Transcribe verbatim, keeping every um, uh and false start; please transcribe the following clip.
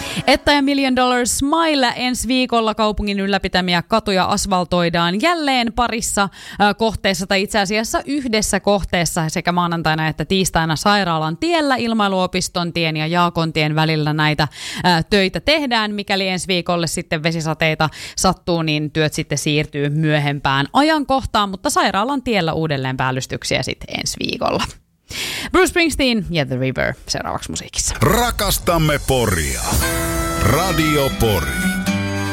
Etta ja Million Dollar Smile ensi viikolla kaupungin ylläpitämiä katuja asfaltoidaan jälleen parissa äh, kohteessa tai itse asiassa yhdessä kohteessa sekä maanantaina että tiistaina Sairaalan tiellä, Ilmailuopiston tien ja Jaakontien välillä näitä äh, töitä tehdään. Mikäli ensi viikolle sitten vesisateita sattuu, niin työt sitten siirtyy myöhempään ajankohtaan, mutta Sairaalan tiellä uudelleen päällystyksiä sitten ensi viikolla. Bruce Springsteen ja The River seuraavaksi musiikissa. Rakastamme Poria. Radio Pori.